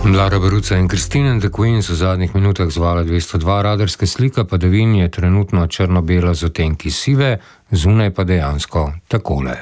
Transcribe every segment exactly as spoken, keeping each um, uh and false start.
Lara Baruca in Christine and the Queens v zadnjih minutah zvala dvesto dva, radarska slika padavin je trenutno črno-bela z odtenki sive, zunaj pa dejansko takole.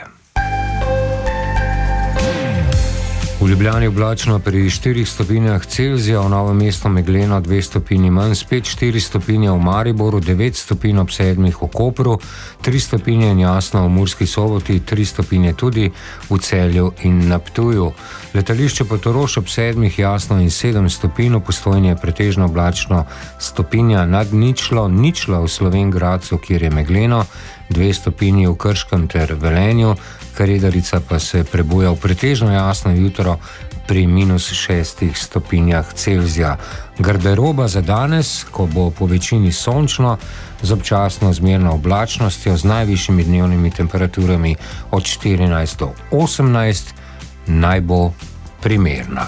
V Ljubljani oblačno pri štirih stopinjah Celzija, v Novem mestu megleno dve stopinji manj, spet štiri stopinje v Mariboru, devet stopinj ob sedmih v Kopru, tri stopinje in jasno v Murski Soboti, tri stopinje tudi v Celju in na Ptuju. Letališče Portorož ob sedmih jasno in sedem stopinj, v Postojni je pretežno oblačno stopinja nad ničlo, ničlo v Slovenj Gradcu, kjer je megleno, dve stopinji v Krškem ter Velenju, Karedarica pa se prebuja v pretežno jasno jutro pri minus šestih stopinjah Celzija. Garderoba za danes, ko bo po večini sončno, z občasno zmerno oblačnostjo, z najvišjimi dnevnimi temperaturami od štirinajst do osemnajst, naj bo primerna.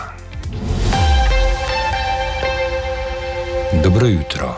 Dobro jutro.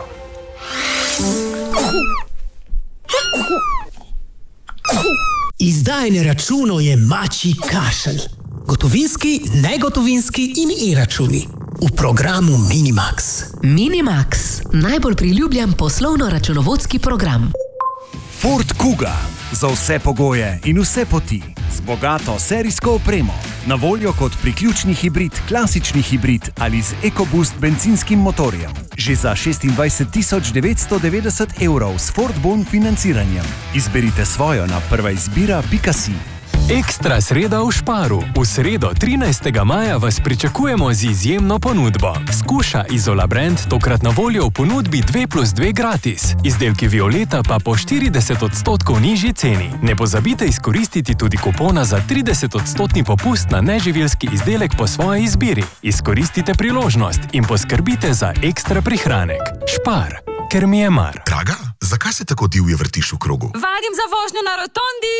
Izdajanje računov je mačji kašelj. Gotovinski, negotovinski in e-računi. V programu Minimax. Minimax, najbolj priljubljen poslovno-računovodski program. Ford Kuga. Za vse pogoje in vse poti. Z bogato serijsko opremo. Na voljo kot priključni hibrid, klasični hibrid ali z EcoBoost bencinskim motorjem. Že za šestindvajset tisoč devetsto devetdeset evrov s Ford Bon financiranjem. Izberite svojo na prvaizbira pika si. Ekstra sreda v Šparu. V sredo trinajstega maja vas pričakujemo z izjemno ponudbo. Skuša Izola Brand tokrat na voljo v ponudbi dve plus dve gratis. Izdelki Violeta pa po štirideset odstotkov nižji ceni. Ne pozabite izkoristiti tudi kupona za trideset odstotni popust na neživilski izdelek po svoji izbiri. Izkoristite priložnost in poskrbite za ekstra prihranek. Špar, ker mi je mar. Draga, zakaj se tako divje vrtiš v krogu? Vadim za vožnjo na rotondi!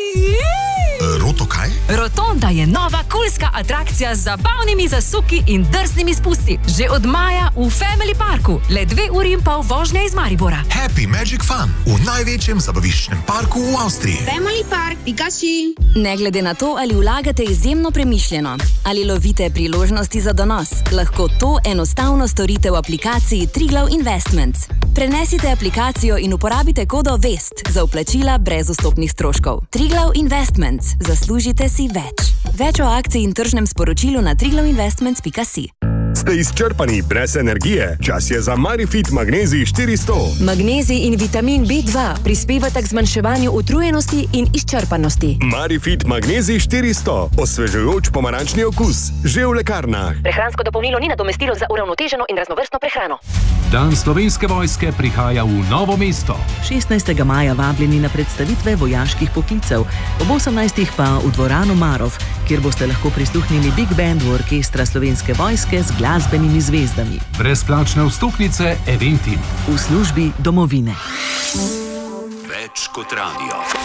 Roto kaj? Rotonda je nova kulska atrakcija z zabavnimi zasuki in drznimi spusti. Že od maja v Family Parku. Le dve uri in pol vožnje iz Maribora. Happy Magic Fun v največjem zabaviščnem parku v Avstriji. Family Park, pika si. Ne glede na to, ali vlagate izjemno premišljeno, ali lovite priložnosti za donos, lahko to enostavno storite v aplikaciji Triglav Investments. Prenesite aplikacijo in uporabite kodo VEST za vplačila brez vstopnih stroškov. Triglav Investments. Zaslužite si več. Več o akciji in tržnem sporočilu na triglav investments pika si. Ste izčrpani brez energije? Čas je za Marifit Magnezij štiristo. Magnezij in vitamin B dva prispevata k zmanjševanju utrujenosti in izčrpanosti. Marifit Magnezij štiristo. Osvežujoč pomarančni okus. Že v lekarnah. Prehransko dopolnilo ni nadomestilo za uravnoteženo in raznovrstno prehrano. Dan Slovenske vojske prihaja v Novo mesto. šestnajstega maja vabljeni na predstavitve vojaških poklicev, ob osemnajstih pa v dvorano Marov, kjer boste lahko prisluhnili Big Bandu orkestra Slovenske vojske z glasbenimi zvezdami. Brezplačne vstopnice Eventim. V službi domovine. Več kot radio.